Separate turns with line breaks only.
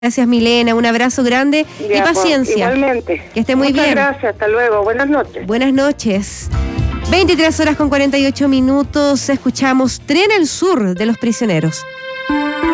Gracias, Milena, un abrazo grande y paciencia.
Igualmente.
Que esté muy
Muchas
bien.
Gracias, hasta luego. Buenas noches.
Buenas noches. 23 horas con 48 minutos, escuchamos Tren al Sur de Los Prisioneros.